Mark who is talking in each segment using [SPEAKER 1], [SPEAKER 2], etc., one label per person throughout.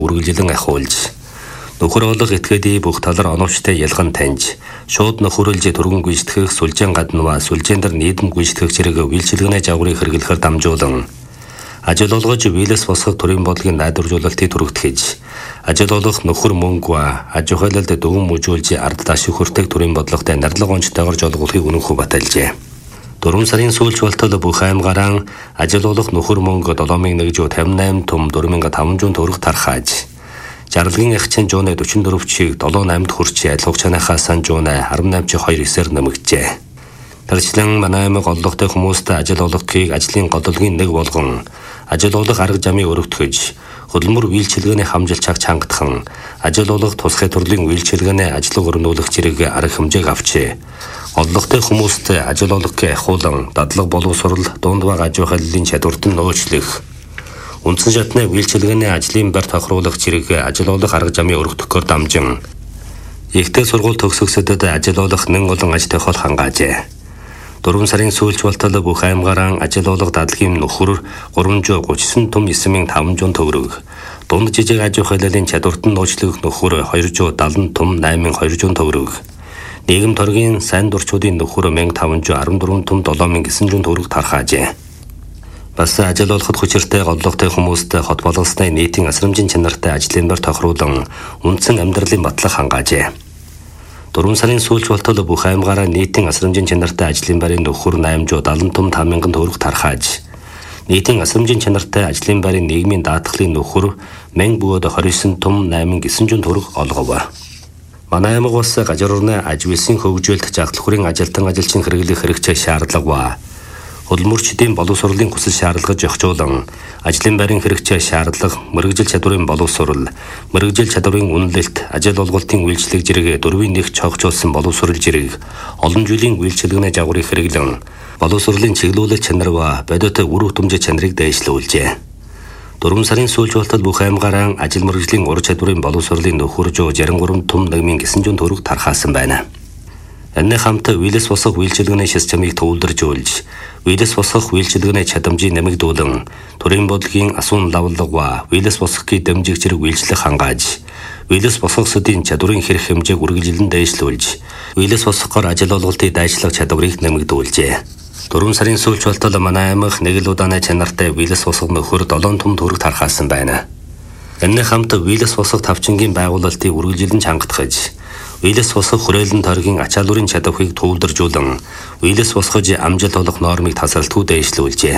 [SPEAKER 1] үргэлжлэн ахиулж нөхөр олох этгээдий бүх талар оновчтой ялган таньж шууд нөхөрлж түргэн гүйцэтгэх сүлжээн гаднаа сүлжээн дээр нийтэм гүйцэтгэх зэрэг үйлчилгээний жагварыг хэрэглэхээр дамжуулан ажил олгож биелэс босгох төрийн бодлогын найдваржуулалтыг түргэгдэж ажил олох нөхөр мөнгө аж ахуйлалд дүгэн мужуулж ард ашиг хүртэх төрийн бодлоготой нардлага онцтойгоор жолгуулахыг үнэнхүү баталжээ. 4 сарын сүүлч болтол бүх аймгаараа ажил олох нөхөр мөнгө 7,158 том 4,500 төгрөг тархааж жаргалгийн ахчин жууны 44 чиг 7-8-д хүрч адилхан хугацааныхаа сан жууны 18 чиг 2-9-ээр нэмэгджээ. Тэрчлэн манай аймаг оллогтой хүмүүст ажил олгохыг ажлын годолгийн нэг болгон ажил олох арга замыг өргөтгөж хөдөлмөр үйлчилгээний хамжилт чаг чангадахан ажил олох тусгай төрлийн үйлчилгээний ажлыг өрнүүлэх зэрэг арга хэмжээг авчээ. Оллогтой хүмүүст ажил олгохыг ахиулан дадлаг боловсрол дунд баг аж ахуйлын чадварт нь нөөцлөх үндсэн шатны үйлчилгээний ажлын байр тохируулах зэрэг ажил олох арга замыг өргөдөхөөр дамжин ихтэй сургууль төгсгсөдөд ажил олох нэн олон аж тохиол хангаажээ. 4 сарын сүүлч болтол бүх аймгаараа ажил олох дадлагын нөхөр 339 том 9,500 төгрөг, дунд жижиг аж ахуйлын чадварт нь нөөцлөх нөхөр 270 том 8,200 төгрөг, нийгэм торгийн сайн дурчуудын нөхөр 1,514 том 7,900 төгрөг тархаажээ. Бас ажил олоход хүчиртэй голлогтой хүмүүст хот болгосны нийтийн асрамжийн чанартай ажлын байр тохируулан үндсэн амьдралын батлах хангаажээ. 4 сарын сүүлч болтол бүх аймгаараа нийтийн асрамжийн чанартай ажлын байрын нөхөр 870 том 5,000 төгрөг тархааж нийтийн асрамжийн чанартай ажлын байрын нийгмийн даатгалын нөхөр 1029 том 8,900 төгрөг олгов. Манай аймаг бас гажир орны аж үйлсийн хөгжүүлэлт жагтлахурын ажилтан ажилчин хэрэглэх хэрэгцээ шаардлага хөдөлмөрчдийн боловсролын хүсэл шаардлага зохицуулан ажлын байрын хэрэгцээ шаардлага мэргэжил чадварын боловсрол мэргэжил чадварын үнэлэлт ажил олголтын үйлчлэг зэрэг 4-1 цогцолсон боловсрол зэрэг олон жилийн үйлчилгээний жагварыг хэрэглэн боловсролын чиглүүлэлт чанар ба бодит үр хэмжээ чанарыг дээшлүүлжээ. 4 сарын сүүлч болтол бүх аймгаараа ажил мэргэжлийн ур чадварын боловсролын нөхөр 63 том 1,900 төгрөг тархаасан байна. Энэний хамт биелэс босгох үйлчилгээний системийг төвлөржүүлж биелэс босгох үйлчилгээний чадамжийг нэмэгдүүлэн төрийн бодлогын асуун лавлага биелэс босгохыг дэмжих зэрэг үйлчлэх хангааж биелэс босгохсодын чадварын хэрэг хэмжээг үргэлжлэн дээшлүүлж биелэс босгохоор ажил олголтыг дайчлах чадварыг нэмэгдүүлжээ. 4 сарын сүүлч болтол манай аймаг нэг л удааны чанартай биелэс босгох нөхөр 7 том төгрөг тархаасан байна. Энэний хамт биелэс босгох тавчингийн байгуулалтыг үргэлжлэн чангатгаж биелэс босгох хүрээлэн торгийн ачааллурын чадварыг төвлөржүүлэн биелэс босгож амжилт олох нормыг тасралтгүй дээшлүүлжээ.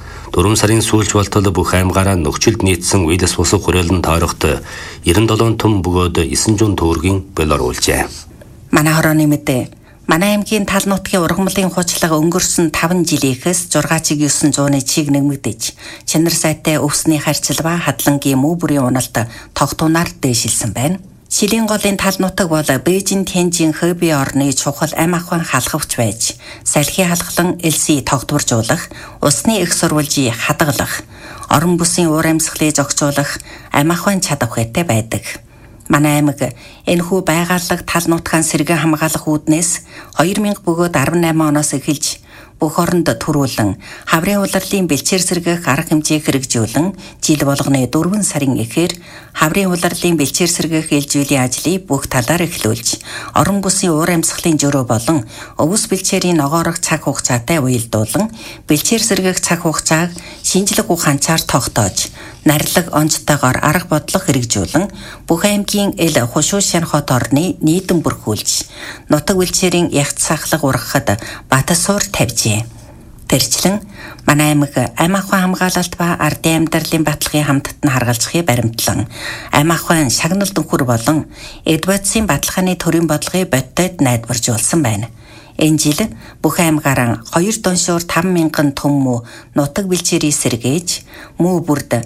[SPEAKER 1] 4 сарын сүүлч болтол бүх аймгаараа нөхцөлд нийцсэн биелэс босгох хүрээлэн тойрогт 97 том бөгөөд 900 төгрөгийн болооруулжээ.
[SPEAKER 2] Манай хорооны мэдээ. Манай аймгийн тал нутгийн ургамлын хуучлага өнгөрсөн 5 жилийнхээс 6,900 чиг нэмэгдэж чанар сайтай өвсний харьцал ба хадлангийн муу бүрийн уналт тогтунаар дээшилсэн байна. Шилийн голын тал нутаг бол Бээжин, Тянжин, Хэби орны чухал ам ахуйн халахвч байж, салхи халахлан элсий тогтворжуулах, усны их сурвалжийг хадгалах, орон бүсийн уур амьсгалыг зохицуулах ам ахуйн чадвартай байдаг. Манай аймаг энэхүү байгууллага тал нутгийн сэргээ хамгаалах үүднээс 2000 бөгөөд 18 оноос эхэлж бүх оронд төрүүлэн хаврын улирлын бэлчээр сэргэх арга хэмжээг хэрэгжүүлэн жил болгоны 4 сарын эхээр хаврын улирлын бэлчээр сэргэх ээлжүүллийн ажлыг бүх талаар эхлүүлж орон бүсийн уур амьсгалын жөрөө болон өвс бэлчээрийн ногоорох цаг хугацаатай уялдуулан бэлчээр сэргэх цаг хугацааг шинжлэх ухаанчаар тогтоож нарилаг онцтойгоор арга бодлого хэрэгжүүлэн бүх аймгийн эл хушуу шанхот орны нийтэм бүрхүүлж нутаг бэлчээрийн ягц сахлаг ургахад батасуур тавьжээ. Тэрчлэн манай аймаг ам ахуйн хамгаалалт ба ардын амьдралын баталгын хамтад нь харгалзахыг баримтлан ам ахуйн шагналт өнхөр болон эдватсын баталгааны төрийн бодлогыг бодитод найдваржуулсан байна. Энэ жил бүх аймгаараа 2 доншуур 5,000 том муу нутаг бэлчээрийг сэргээж муу бүрд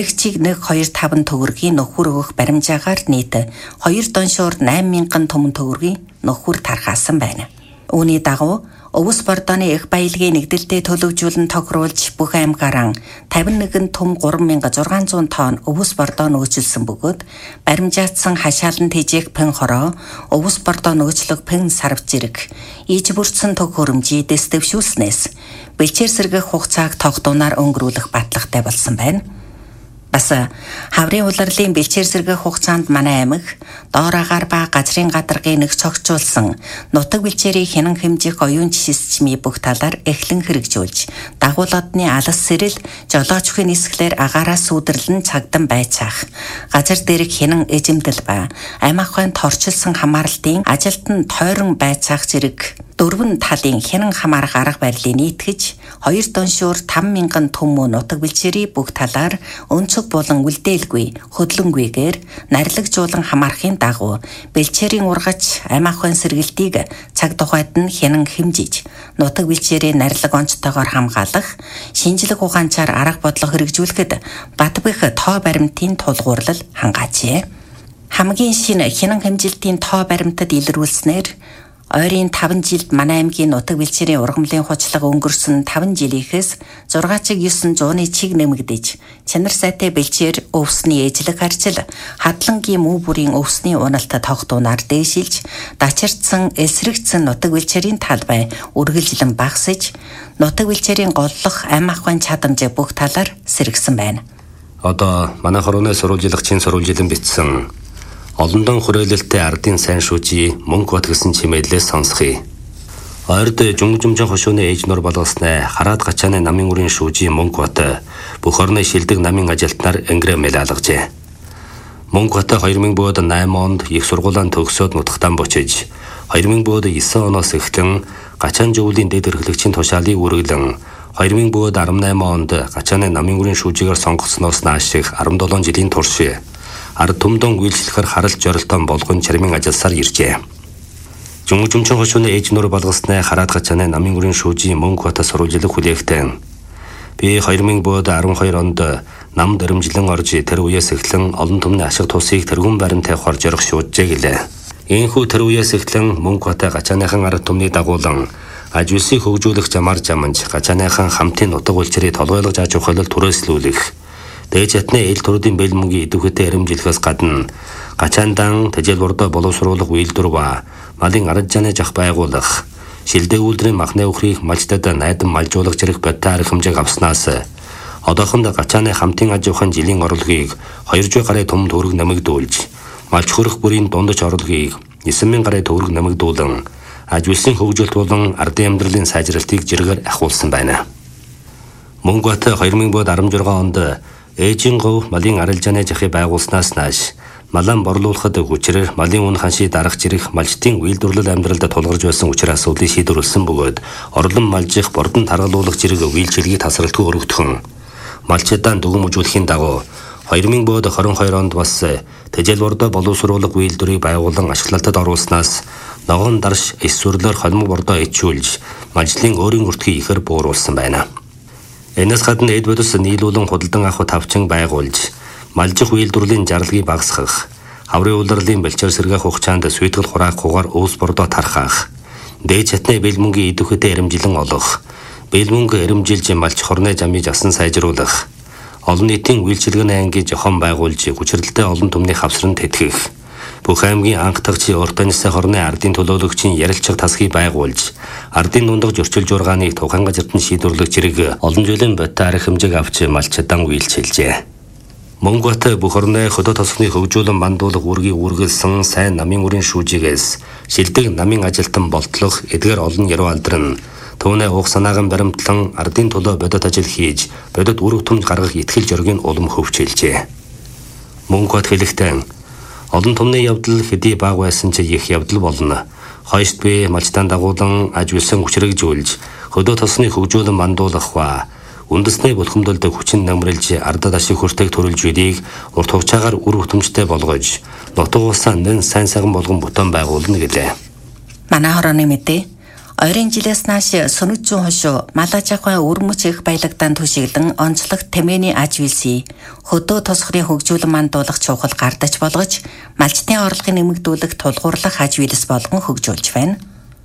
[SPEAKER 2] 1,125 төгрөгийн нөхөр өгөх баримжаагаар нийт 2 доншуур 8,000 том төгрөгийн нөхөр тархаасан байна. Үүний дагуу өвс бордооны их баялагын нэгдэлтэд төлөвжүүлэн тохируулж бүх аймгаараа 51 том 3,600 тонн өвс бордоо нөөцлсөн бөгөөд баримжаатсан хашаалан тэжээх пен хороо өвс бордоо нөөцлөх пен сарв зэрэг иж бүрдсэн төг хөрөмжийг дэвшүүлснээс бэлчээр сэргэх хугацааг тогтооноор өнгөрүүлэх баталгатай болсон байна. Бас хаврын улирлын бэлчээр сэргэх хугацаанд манай аймаг доор агаар ба газрын гадаргыг нэг цогцолсон нутаг бэлчээрийн хянан хэмжих оюун системийн бүх талаар эхлэн хэрэгжүүлж дагуулгадны алс сэрэл жолоочхын нисгэлээр агаараас сүдэрлэн цагдан байцаах газар дээрх хянан эзэмдэл ба амь ахуйн торчилсон хамаарлтын ажилтан тойрон байцаах зэрэг дөрвөн талын хянан хамаарах арга барилыг нийтгэж 2 доншуур 5,000 төмөө нутаг бэлчээрийн бүх талаар өнцөг болон үлдээлгүй хөдлөнгүйгээр нарлагжуулан хамаарахын дагуу бэлчээрийн ургач амь ахуйн сэргэлтийг цаг тухайд нь хянан хэмжиж нутаг бэлчээрийн нарилга онцтойгоор хамгаалах шинжлэх ухаанчаар арга бодлого хэрэгжүүлэхэд бат бэх тоо баримтын тулгуурлал хангаажээ. Хамгийн шинэ хянан хэмжилтийн тоо баримтад илрүүлснээр ойрын 5 жилд манай аймгийн нутаг бэлчээрийн ургамлын хучлага өнгөрсөн 5 жилийнхээс 6,900 чиг нэмэгдэж чанар сайтай бэлчээр өвсний ээжлэг харьцал хадлангийн муу бүрийн өвсний уналт тогтуунаар дээшилж дачирдсан эсрэгцэн нутаг бэлчээрийн талбай үргэлжлэн багасж нутаг бэлчээрийн голлох амь ахуйн чадамжаа бүх талаар сэргсэн байна.
[SPEAKER 1] Одоо манай хорооны сурвалжлах чин сурвалжилан бичсэн олондон хүрээлэлтэй ардын сайн шүүжий мөнгө бат гэсэн чимээлээс сонсхий. Ойрд жумжумжин хошууны ээжнөр болгосноо хараад гачааны намын үрийн шүүжий мөнгө бат бүх орны шилдэг намын ажилтнаар ингрэм алгажээ. Мөнгө бат 2008 онд их сургуулиан төгсөөд нутагтаа бочиж 2009 оноос эхлэн гачаан зөвлөлийн дэд эрхлэгчийн тушаалыг үргэлэн 2018 онд гачааны намын үрийн шүүжигээр сонгогдсноос нааш 17 жилийн турш ард түмдэн үйлчлэхээр харалт жорилтон болгон чармын ажилласаар иржээ. Жумжумчин хошууны ээжнөр болгосноо хараад гачааны намын үрийн шүүжийн мөнгө бата сурвалжлах хүлээгтэн би 2012 онд намд өрөмжлөн орж тэр үеэс эхлэн олон түмний ашиг тусыг тэргүүн баримт тавихаар зорих шүүжжээ гэлээ. Ийхүү тэр үеэс эхлэн мөнгө бата гачааныхан ард түмний дагуулан аж үйлсийг хөгжүүлэх замаар жаманж гачааныхан хамтын нутаг улчрыг толгойлгож аж ухаалал түрээслүүлэх дээж ятны эл төрөдийн бэлмөнгийн идэвхтэй эрэмжлэхээс гадна гачаандан тэжээл урдаа боловсруулах үйлдвэр ба малын ард жааны жах байгуулах шилдэг үйлдвэрийн махны өхрийг малчтад найдан малжуулах зэрэг бодтой арга хэмжээг авснаас одоохонд гачааны хамтын аж ахуйн жилийн орлогыг 200 гаруй том төгрөг нэмэгдүүлж малч хөрөх бүрийн дундаж орлогыг 9,000 гаруй төгрөг нэмэгдүүлэн аж үйлсийн хөгжилт болон ардын амьдралын сайжралтыг жиргээр ахиулсан байна. Мөнгө бат 2016 онд ээжийн говь малын арилжааны жахыг байгуулснаас нааш малан борлуулахад хүчрээр малын үн ханшийг дарах зэрэг малчтын үйлдвэрлэл амьдралд тулгарч байсан учраа асуудлыг шийдвэрлсэн бөгөөд орлон малжих бордон таргалуулах зэрэг үйлчилгээг тасралтгүй өргөдгөн малчтаан дүгнэмжүүлэхийн дагуу 2022 онд бас тэжээл урдаа боловсруулах үйлдвэрийг байгуулан ашиглалтад оруулснаас ногоон дарш эсвэрлэр холимог бордоо ичүүлж малжлын өөрийн өртгийг ихэр бууруулсан байна. Энэс гадна эд бодис нийлүүлэн худалдан авах тавчин байгуулж малжих үйлдвэрлэлийн зарлагыг багасгах, хаврын улирлын бэлчээр сэргээх хугацаанд сүйтгэл хураахгүйгээр өвс бордоо тархах, дээд чатны бэлмөнгийн идэвхтэй эрэмжилэн олох, бэлмөнгө эрэмжилж малч хорны замыг асан сайжруулах, олон нийтийн үйлчилгээний ангийн зохион байгуулж хүчрэлтэй олон түмний хавсран тэтгэх, бүх аймгийн анхдагч уртанистай хорны ардын төлөөлөгчийн ярилцлага тасхийг байгуулж ардын нундаг зөрчил жургааныг тухайн газарт нь шийдвэрлэх зэрэг олон жилийн бодтой арга хэмжээг авч малчтан үйлчилжээ. Мөнгө бат бүх орны хотод тосгоны хөгжүүлэн мандуулах үргийг үргэлсэн сайн намын үрийн шүүжигээс шилдэг намын ажилтан болтлох эдгээр олон яруу алдран түүнээ уух санаагаан баримтлан ардын төлөө бодит ажил хийж бодит үр хөтөмж гаргах итгэл зориг нь улам хөвчилжээ. Мөнгө бат хэлэхдээ олон түмний явдал хэдий бага байсан ч их явдал болно. Хойшд би малчтаан дагуулан аж үйлсэн хүчрэгжүүлж хөдөө тосны хөгжүүлэн мандуулах ба үндэсний булхамдалд хүчин намрилж ардад ашиг хүртээг төрүүлж бидийг урт хугацаагаар үр хөтөмжтэй болгож нутаг улсаа нэн сайн сайхан болгон бүтэн байгуулна гэлээ.
[SPEAKER 2] Манай хорооны мэдээ ойрын жилээс нааш Сүнэт зүүн хошуу мал аж ахуйн өрмөц их баялагдаан түшиглэн онцлог тэмээний аж үйлсийг хөдөө тосгорын хөгжүүлэн мандуулах чухал гардаж болгож малчтын орлогыг нэмэгдүүлэх тулгуурлах аж үйлс болгон хөгжүүлж байна.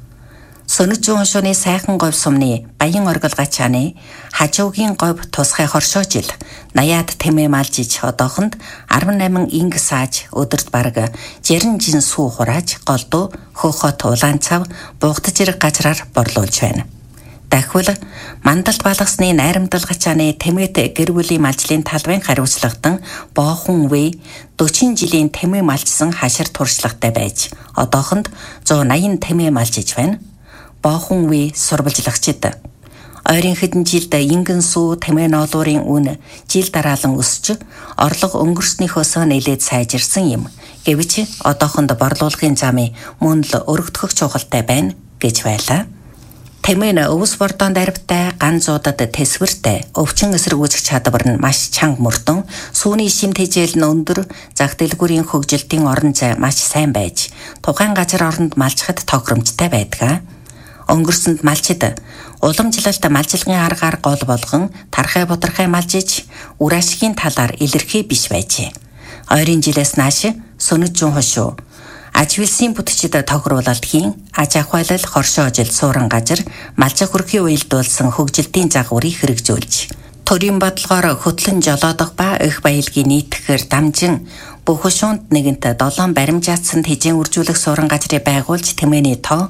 [SPEAKER 2] Сүнэт зүүн хошууны сайхан говь сумны баян оргил гачааны хажуугийн говь тусгай хоршоожил 80-аад тэмээ малжиж одоохонд 18 инг сааж өдөрт бараг 60 жин сүү хурааж голдуу хөөхөт улаан цав бугтаж ирэх газраар борлуулж байна. Дахиул мандалд балгасны найрамдал гачааны тэмээт гэр бүлийн малжлын талбайн хариуцлагадан Боохон Вэ 40 жилийн тэмээ малжсан хашир туршлагатай байж одоохонд 180 тэмээ малжиж байна. Боохон Вэ сурвалжлагчид ойрын хэдэн жилд Ингэн Сүү тэмээ ноолуурын үн жил дараалан өсч орлого өнгөрснийхөөс нэлээд сайжирсан юм. Гэвч одоохонд борлуулгын замын мөн л өргөдөх чухалтай байна гэж байлаа. Тэмээ нь өвс бордоон дарбтай, ган зуудад тэсвэртэй, өвчин эсрэг үүсгэх чадвар нь маш чанга мөрдөн, сүүний шим тэжээл нь өндөр, зах дэлгүүрийн хөгжилтийн орон зай маш сайн байж, тухайн газар оронд малчхад тохиромжтой байдаг. Өнгөрсөнд малчид уламжлалт малчилгын аргаар гол болгон тархай бутархай малжиж, үр ашигын талаар илэрхий биш байжээ. Ойрын жилээс нааш Сүнэт Жун хошуу Ажвилсын бүтчид тохируулалтын аж ахуйлал хоршоо ажил суурин газар малжих хүрхийн уялдуулсан хөгжилтийн загварыг хэрэгжүүлж, төрийн бодлогоор хөтлөн жолоодох ба их баялагын нийтгэхээр дамжин бүх хошуунд нэгэнт 7 баримжаатсан тэжээн үржүүлэх суурин газрыг байгуулж тэмээний тоо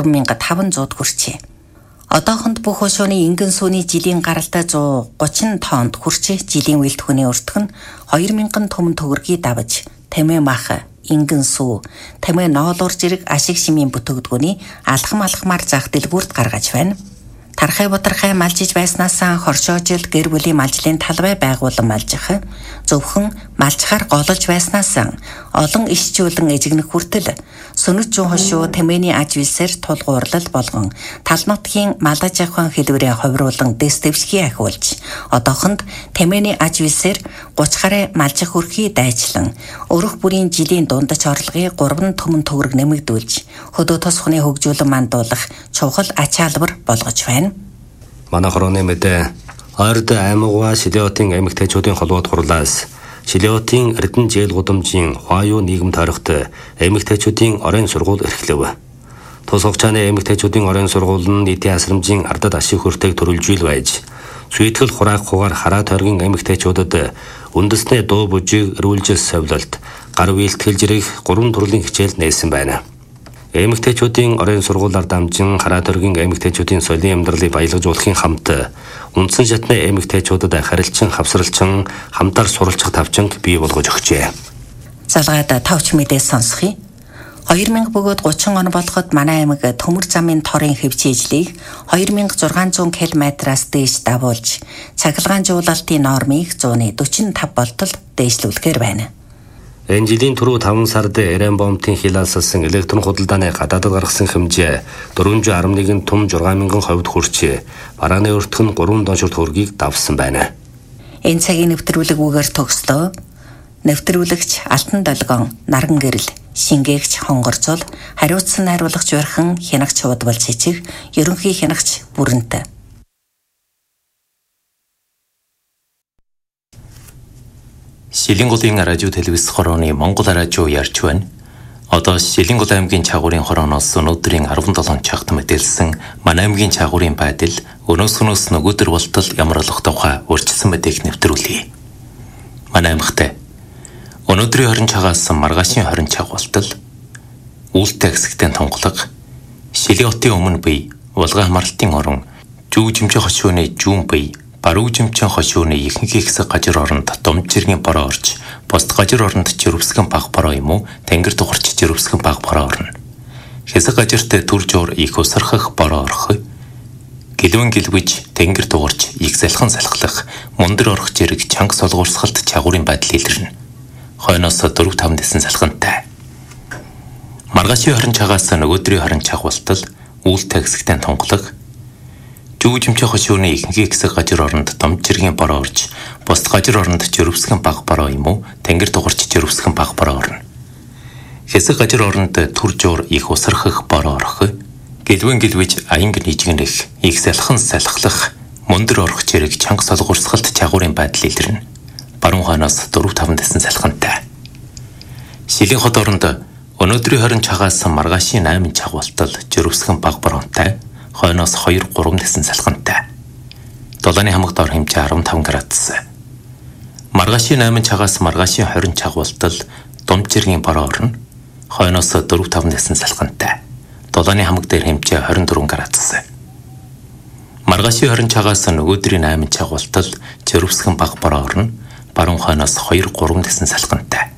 [SPEAKER 2] 3500 хүрчээ. Одоохонд бүх хошууны Ингэн Сүүний жилийн гаралтай 130 тоннд хүрч жилийн үйлдвэхний өртөх нь 2000 түмэн төгрөгийг давж тэмээ мах Ингэн Сүү тэмээ ноолуур зэрэг ашиг шимийн бүтээгдэхүүний алхамаар зах дэлгүүрт гаргаж байна. Тархай бутархай малжиж байснаас хоршоожил гэр бүлийн малжлын талбай байгуулан малжих, зөвхөн малжихаар голж байснаас олон ишчүүлэн эжигнэх хүртэл Сүнэт Жун хошуу тэмээний ажвилсээр тулгуурлал болгон тал нутгийн малгаж ахуйн хэлбэрээ ховруулан дэс дэвшгийг ахиулж, одоохонд тэмээний ажвилсээр 30 гаруй малжих хүрхий дайчлан өрөх бүрийн жилийн дундаж орлогыг 3 түмэн төгрөг нэмэгдүүлж, хөдөө тосхны хөгжүүлэн мандуулах чухал ачаалбар болгож байна.
[SPEAKER 1] Манай хорооны мэдээ Ойрд аймагва Шилиотын эмэгтэйчүүдийн холбоод хурлаас Шилиотын Эрдэнэ жээл гудамжийн Хуаюу нийгэм тойрогт эмэгтэйчүүдийн орон сургууль эрхлэв. Тус хугацааны эмэгтэйчүүдийн орон сургууль нь нийтийн асрамжийн ардад ашиг хүртээг төрүүлжүүл байж, зүйтгэл хураах хугаар хараа тойргийн эмэгтэйчүүдэд үндэсний дуу бүжиг эрүүлжил совлолт, гар үйлтгэл зэрэг 3 төрлийн хичээл нээсэн байна. Эмэгтэйчүүдийн орон сургуулиар дамжин хараа тойргийн эмэгтэйчүүдийн соёлын амьдралыг баялагжуулахын хамт үндсэн шатны эмэгтэйчүүдэд харилцан хавсралчин хамтаар суралцах тавчинг бий болгож өгчээ.
[SPEAKER 2] Залгаад тавч мэдээ сонсхий. 2000 бөгөөд 30 он болоход манай аймаг төмөр замын торын хэвчээжлийг 2600 км-аас дээш давуулж, цахилгаанжуулалтын нормыг 145 болтол дээшлүүлэхээр байна.
[SPEAKER 1] Энэ жилийн түрүү 5 сард Эрен бомбын хилаалсан электрон худалдааны гадаадд гаргасан хэмжээ 411 том 6000 хувьд хүрчээ. Барааны өртөх нь 3 доншил төгрөгийг давсан байна.
[SPEAKER 2] Энэ цагийн нэвтрүүлэг үгээр төгслөө. Нэвтрүүлэгч Алтан Долгон, Нарган Гэрэл, Шингээгч Хонгорцол, хариуцсан найруулагч Бархан, хянагч Удвал Цэцэг, ерөнхий хянагч Бүрэнтэй.
[SPEAKER 3] Шилэнгулын радио телевиз хорооны Монгол радио ярьж байна. Одоо Шилэнгул аймгийн чагуурын хорооноос өнөөдрийн 17 цагт мэдээлсэн манай аймгийн чагуурын байдал өнөөс нөгөөдөр болтол ямар болох тухай урьдчилсан мэдээг нэвтрүүлье. Манай аймагт өнөөдрийн 20 цагаас маргаашийн 20 цаг болтол үүлтэй хэсэгтээ тунгалаг, Шилиотын өмнө бие, Улгаа хамралтын орон, Жүг жимчээ хошууны Жүүн бие, Баруун жимчээ хошууны ихэнх хэсэг газар оронд Домжиргийн бороо орж, бусд газар оронд Жирөвсгэн баг бороо юм уу, Тэнгэр дугарч Жирөвсгэн баг бороо орно. Хэсэг газарт төр жуур их усрахах бороо орох, гэлвэн гэлвэж Тэнгэр дугарч их салхан салхлах, мундар орох зэрэг чанга солгуурсгалт чагуурын байдал илэрнэ. Хойноос 4-5 дэсэн салхантай. Маргаашийн 20 цагаас нөгөөдрийн 20 цаг болтол үүлтэй хэсэгтээ тунгалаг, Жүг жимчээ хошууны ихэнх хэсэг газар оронд Домжиргийн бороо орж, бусд газар оронд Жирөвсгэн баг бороо юм уу, Тэнгэр дугарч Жирөвсгэн баг бороо орно. Хэсэг газар оронд төр жуур их усрахах бороо орох, гэлвэн гэлвэж аянг нийжгэнэх, их салхан салхлах, мундар орох зэрэг чанга солгуурсгалт чагуурын байдал илэрнэ. Баруун хойноос 4-5 дэсэн салхантай. Шилийн хот оронд өнөөдрийн 20 цагаас маргаашийн 8 цаг болтол Жирөвсгэн баг бороонтай, хойноос 2-3 дэсэн салхантай. Долооны хамаг дор хэмжээ 15 градус. Маргаашийн 8 цагаас маргаашийн 20 цаг болтол Домжиргийн бороо орно, хойноос 4-5 дэсэн салхантай. Долооны хамаг дээр хэмжээ 24 градус. Маргаашийн 20 цагаас нөгөөдрийн 8 цаг болтол Жирвсхэн баг бороо орно. Баруун хойноос 2-3 тэсэн салхинтай.